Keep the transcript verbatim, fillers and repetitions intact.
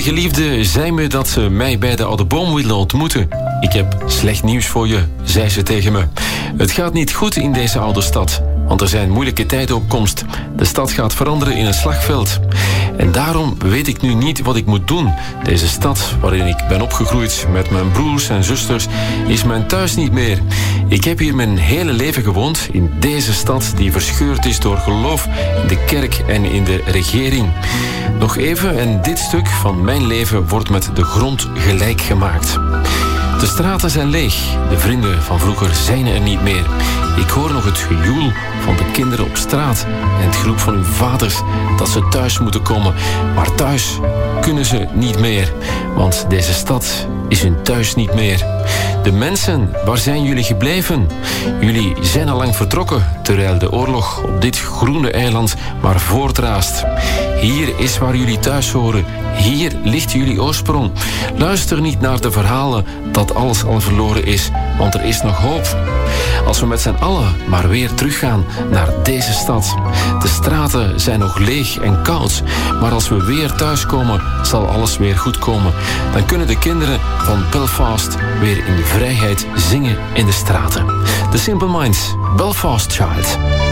Mijn geliefde zei me dat ze mij bij de oude boom wilde ontmoeten. Ik heb slecht nieuws voor je, zei ze tegen me. Het gaat niet goed in deze oude stad, want er zijn moeilijke tijden op komst. De stad gaat veranderen in een slagveld. En daarom weet ik nu niet wat ik moet doen. Deze stad waarin ik ben opgegroeid met mijn broers en zusters is mijn thuis niet meer. Ik heb hier mijn hele leven gewoond in deze stad die verscheurd is door geloof in de kerk en in de regering. Nog even en dit stuk van mijn leven wordt met de grond gelijk gemaakt. De straten zijn leeg. De vrienden van vroeger zijn er niet meer. Ik hoor nog het gejoel van de kinderen op straat en het geroep van hun vaders dat ze thuis moeten komen. Maar thuis kunnen ze niet meer, want deze stad is hun thuis niet meer. De mensen, waar zijn jullie gebleven? Jullie zijn al lang vertrokken, terwijl de oorlog op dit groene eiland maar voortraast. Hier is waar jullie thuis horen. Hier ligt jullie oorsprong. Luister niet naar de verhalen dat alles al verloren is, want er is nog hoop. Als we met z'n allen maar weer teruggaan naar deze stad. De straten zijn nog leeg en koud, maar als we weer thuiskomen, zal alles weer goed komen. Dan kunnen de kinderen van Belfast weer in de vrijheid zingen in de straten. The Simple Minds, Belfast Child.